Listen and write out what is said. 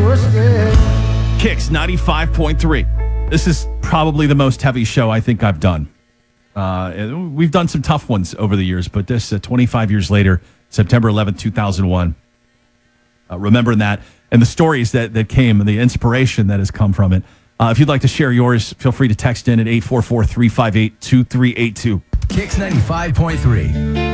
Kicks 95.3. This is probably the most heavy show I think I've done. We've done some tough ones over the years, but this 25 years later, September 11th, 2001. Remembering that and the stories that came and the inspiration that has come from it. If you'd like to share yours, feel free to text in at 844-358-2382. Kicks 95.3.